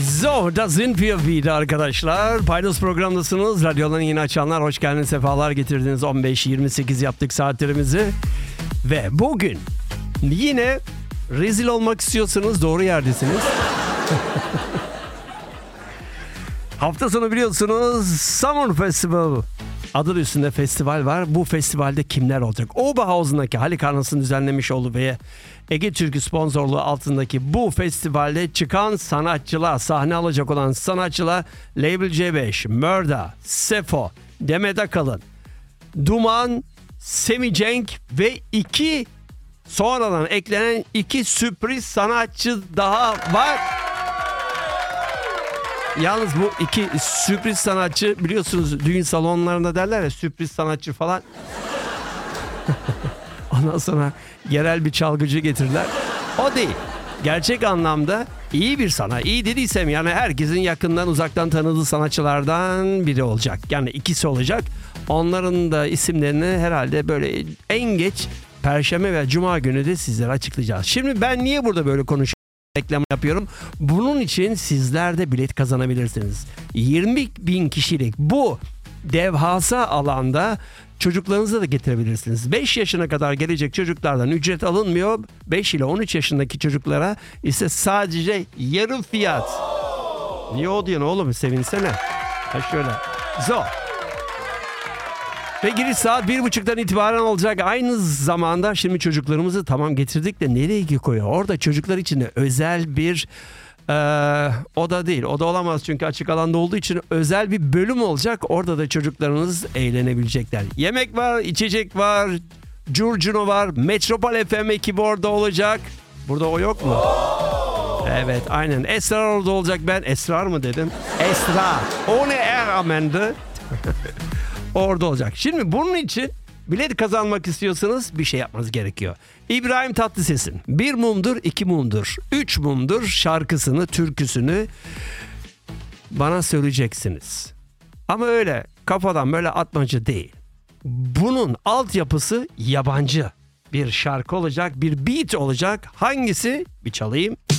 So, da sind wir wieder arkadaşlar. Paydos programdasınız. Radyolarını yeni açanlar hoş geldiniz, sefalar getirdiniz. 15-28 yaptık saatlerimizi. Ve bugün yine rezil olmak istiyorsanız doğru yerdesiniz. Hafta sonu biliyorsunuz Summer Festival adı üstünde festival var. Bu festivalde kimler olacak? Oberhausen'daki Halikarnas'ın düzenlemiş olduğu ve Ege Türkü sponsorluğu altındaki bu festivalde çıkan sanatçılar, sahne alacak olan sanatçılar Label C5, Murda, Sefo, Demet Akalın, Duman, Semi Cenk ve sonradan eklenen 2 sürpriz sanatçı daha var. Yalnız bu 2 sürpriz sanatçı biliyorsunuz düğün salonlarında derler ya sürpriz sanatçı falan. Ondan sonra yerel bir çalgıcı getirdiler. O değil. Gerçek anlamda iyi bir sanat. İyi dediysem yani herkesin yakından uzaktan tanıdığı sanatçılardan biri olacak. Yani ikisi olacak. Onların da isimlerini herhalde böyle en geç Perşembe ve Cuma günü de sizlere açıklayacağız. Şimdi ben niye burada böyle konuşuyorum? Reklam yapıyorum. Bunun için sizler de bilet kazanabilirsiniz. 20.000 kişilik bu devasa alanda çocuklarınızı da getirebilirsiniz. 5 yaşına kadar gelecek çocuklardan ücret alınmıyor. 5 ile 13 yaşındaki çocuklara ise sadece yarım fiyat. Niye o diyorsun oğlum, sevinsene. Ha şöyle. So. Ve giriş saat 1.30'dan itibaren olacak. Aynı zamanda şimdi çocuklarımızı tamam getirdik de nereye koyuyor? Orada çocuklar için de özel bir oda değil. Oda olamaz çünkü açık alanda olduğu için özel bir bölüm olacak. Orada da çocuklarınız eğlenebilecekler. Yemek var, içecek var, curcuna var. Metropol FM ekibi orada olacak. Burada o yok mu? Evet aynen. Esrar orada olacak. Ben Esrar mı dedim? Esrar. O ne amendi? Orada olacak. Şimdi bunun için bilet kazanmak istiyorsanız bir şey yapmanız gerekiyor. İbrahim Tatlıses'in Bir Mumdur, İki Mumdur, Üç Mumdur şarkısını, türküsünü bana söyleyeceksiniz. Ama öyle kafadan böyle atmaca değil. Bunun altyapısı yabancı bir şarkı olacak, bir beat olacak. Hangisi? Bir çalayım.